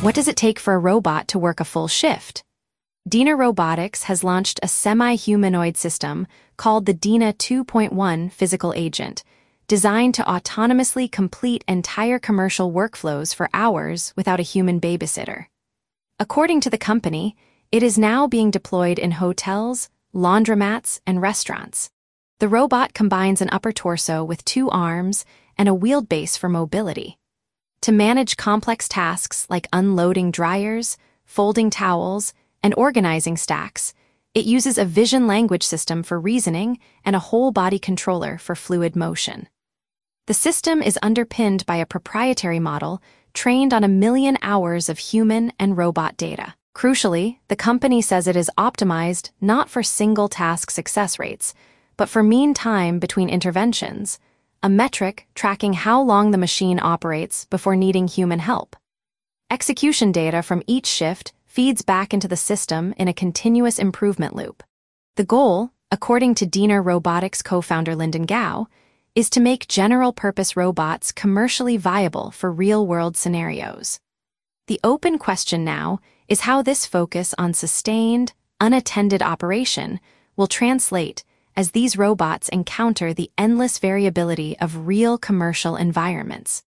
What does it take for a robot to work a full shift? Dina Robotics has launched a semi-humanoid system called the Dina 2.1 physical agent, designed to autonomously complete entire commercial workflows for hours without a human babysitter. According to the company, it is now being deployed in hotels, laundromats, and restaurants. The robot combines an upper torso with 2 arms and a wheeled base for mobility. To manage complex tasks like unloading dryers, folding towels, and organizing stacks, it uses a vision language system for reasoning and a whole-body controller for fluid motion. The system is underpinned by a proprietary model trained on 1 million hours of human and robot data. Crucially, the company says it is optimized not for single-task success rates, but for mean time between interventions, a metric tracking how long the machine operates before needing human help. Execution data from each shift feeds back into the system in a continuous improvement loop. The goal, according to Dina Robotics co-founder Lyndon Gao, is to make general-purpose robots commercially viable for real-world scenarios. The open question now is how this focus on sustained, unattended operation will translate as these robots encounter the endless variability of real commercial environments.